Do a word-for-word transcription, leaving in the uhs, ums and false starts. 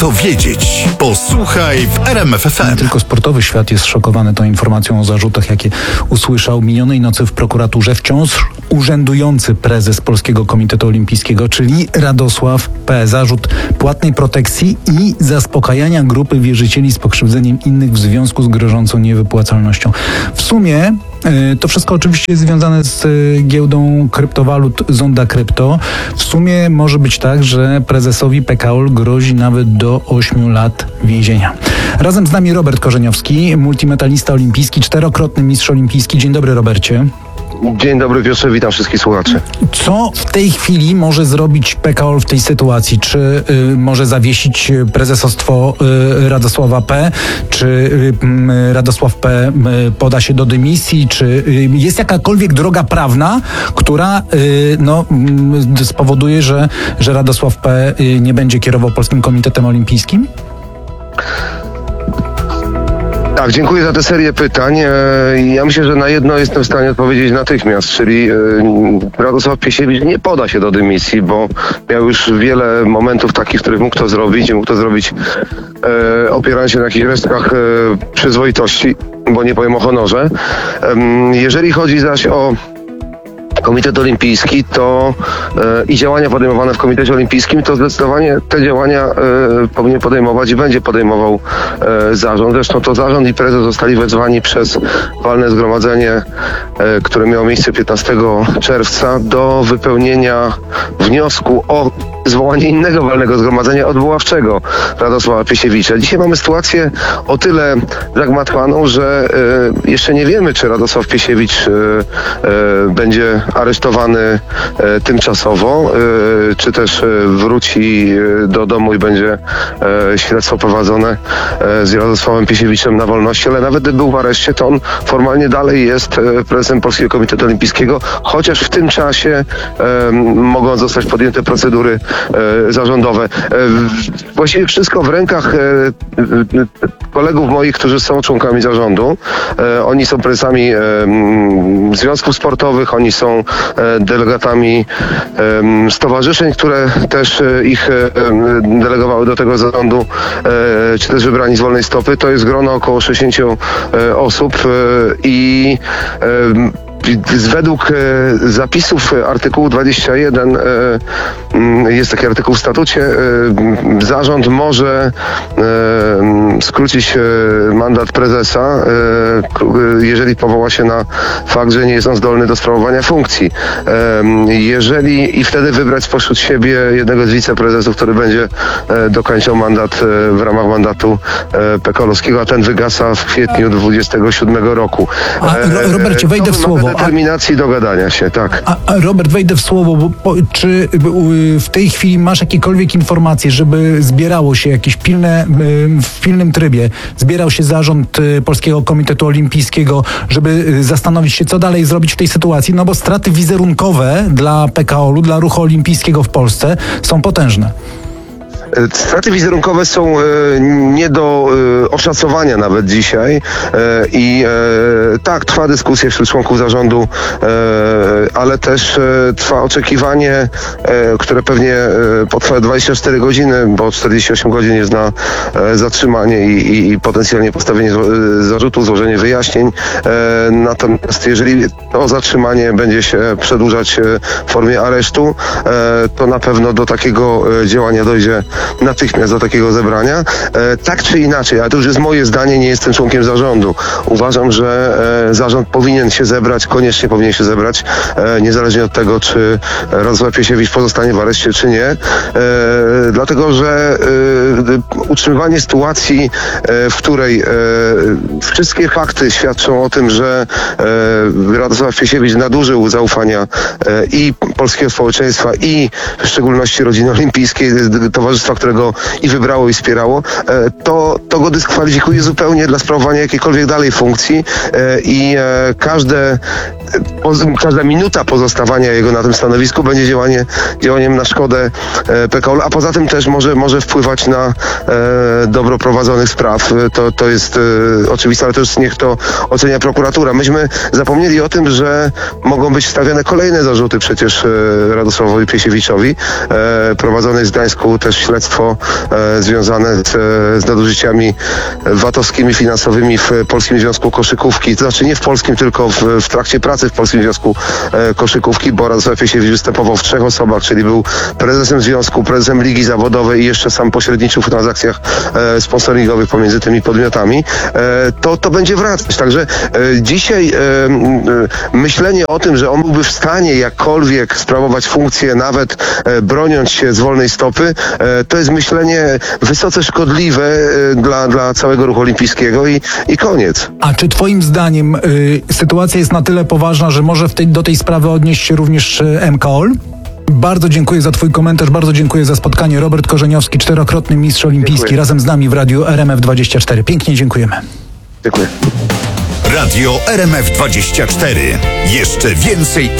Warto wiedzieć. Posłuchaj w R M F F M. Nie tylko sportowy świat jest szokowany tą informacją o zarzutach, jakie usłyszał minionej nocy w prokuraturze wciąż urzędujący prezes Polskiego Komitetu Olimpijskiego, czyli Radosław P. Zarzut płatnej protekcji i zaspokajania grupy wierzycieli z pokrzywdzeniem innych w związku z grożącą niewypłacalnością. W sumie to wszystko oczywiście jest związane z giełdą kryptowalut Zonda Krypto. W sumie może być tak, że prezesowi P K O L grozi nawet do ośmiu lat więzienia. Razem z nami Robert Korzeniowski, multimedalista olimpijski, czterokrotny mistrz olimpijski. Dzień dobry, Robercie. Dzień dobry, Piotrze, witam wszystkich słuchaczy. Co w tej chwili może zrobić P K O L w tej sytuacji? Czy y, może zawiesić prezesostwo y, Radosława P? Czy y, Radosław P y, poda się do dymisji? Czy y, jest jakakolwiek droga prawna, która y, no, y, spowoduje, że, że Radosław P y, nie będzie kierował Polskim Komitetem Olimpijskim? Tak, dziękuję za tę serię pytań. Ja myślę, że na jedno jestem w stanie odpowiedzieć natychmiast, czyli Radosław Piesiewicz nie poda się do dymisji, bo miał już wiele momentów takich, w których mógł to zrobić i mógł to zrobić e, opierając się na jakichś resztkach e, przyzwoitości, bo nie powiem o honorze. E, jeżeli chodzi zaś o Komitet Olimpijski to e, i działania podejmowane w Komitecie Olimpijskim, to zdecydowanie te działania e, powinien podejmować i będzie podejmował e, zarząd. Zresztą to zarząd i prezes zostali wezwani przez walne zgromadzenie, e, które miało miejsce piętnastego czerwca do wypełnienia wniosku o zwołanie innego walnego zgromadzenia odwoławczego Radosława Piesiewicza. Dzisiaj mamy sytuację o tyle zagmatwaną, że e, jeszcze nie wiemy, czy Radosław Piesiewicz e, e, będzie aresztowany e, tymczasowo, e, czy też e, wróci e, do domu i będzie e, śledztwo prowadzone e, z Radosławem Piesiewiczem na wolności, ale nawet gdy był w areszcie, to on formalnie dalej jest e, prezesem Polskiego Komitetu Olimpijskiego, chociaż w tym czasie e, mogą zostać podjęte procedury e, zarządowe. E, właściwie wszystko w rękach e, e, kolegów moich, którzy są członkami zarządu. E, oni są prezesami e, związków sportowych, oni są delegatami stowarzyszeń, które też ich delegowały do tego zarządu, czy też wybrani z wolnej stopy. To jest grono około sześćdziesięciu osób i według zapisów artykułu dwudziestego pierwszego jest taki artykuł w statucie, zarząd może skrócić mandat prezesa, jeżeli powoła się na fakt, że nie jest on zdolny do sprawowania funkcji. Jeżeli i wtedy wybrać spośród siebie jednego z wiceprezesów, który będzie dokończał mandat w ramach mandatu P K O L-owskiego, a ten wygasa w kwietniu dwudziestego siódmego roku. A, Robercie, wejdę w słowo. Determinacji dogadania się, tak. A, a Robert, wejdę w słowo, bo po, czy w tej chwili masz jakiekolwiek informacje, żeby zbierało się jakieś pilne, w pilnym trybie, zbierał się zarząd Polskiego Komitetu Olimpijskiego, żeby zastanowić się, co dalej zrobić w tej sytuacji, no bo straty wizerunkowe dla P K O L-u, dla ruchu olimpijskiego w Polsce są potężne. Straty wizerunkowe są e, nie do e, oszacowania nawet dzisiaj e, i e, tak, trwa dyskusja wśród członków zarządu, e, ale też e, trwa oczekiwanie, e, które pewnie e, potrwa dwadzieścia cztery godziny, bo czterdzieści osiem godzin jest na e, zatrzymanie i, i, i potencjalnie postawienie e, zarzutu, złożenie wyjaśnień. E, natomiast jeżeli to zatrzymanie będzie się przedłużać e, w formie aresztu, e, to na pewno do takiego e, działania dojdzie natychmiast, do takiego zebrania. E, tak czy inaczej, ale to już jest moje zdanie, nie jestem członkiem zarządu. Uważam, że e, zarząd powinien się zebrać, koniecznie powinien się zebrać, e, niezależnie od tego, czy Radosław Piesiewicz pozostanie w areszcie, czy nie. E, dlatego, że e, utrzymywanie sytuacji, e, w której e, wszystkie fakty świadczą o tym, że e, Radosław Piesiewicz nadużył zaufania e, i polskiego społeczeństwa, i w szczególności rodziny olimpijskiej, towarzystwa, którego i wybrało, i wspierało, to, to go dyskwalifikuje zupełnie dla sprawowania jakiejkolwiek dalej funkcji i każde każda minuta pozostawania jego na tym stanowisku będzie działanie, działaniem na szkodę P K O, a poza tym też może, może wpływać na e, dobro prowadzonych spraw. To, to jest e, oczywiste, ale to już niech to ocenia prokuratura. Myśmy zapomnieli o tym, że mogą być stawiane kolejne zarzuty przecież e, Radosławowi Piesiewiczowi. E, prowadzone jest w Gdańsku też śledztwo e, związane z, z nadużyciami VAT-owskimi, finansowymi w Polskim Związku Koszykówki. To znaczy nie w polskim, tylko w, w trakcie pracy w Polskim Związku e, Koszykówki, bo Radosław Piesiewicz występował w trzech osobach, czyli był prezesem związku, prezesem ligi zawodowej i jeszcze sam pośredniczył w transakcjach e, sponsoringowych pomiędzy tymi podmiotami. E, to, to będzie wracać. Także e, dzisiaj e, e, myślenie o tym, że on byłby w stanie jakkolwiek sprawować funkcję, nawet e, broniąc się z wolnej stopy, e, to jest myślenie wysoce szkodliwe e, dla, dla całego ruchu olimpijskiego i, i koniec. A czy twoim zdaniem y, sytuacja jest na tyle poważna, że może w tej, do tej sprawy odnieść się również y, M K O L? Bardzo dziękuję za twój komentarz, bardzo dziękuję za spotkanie. Robert Korzeniowski, czterokrotny mistrz olimpijski, Dziękuję. razem z nami w radiu R M F dwadzieścia cztery. Pięknie dziękujemy. Dziękuję. Radio R M F dwadzieścia cztery. Jeszcze więcej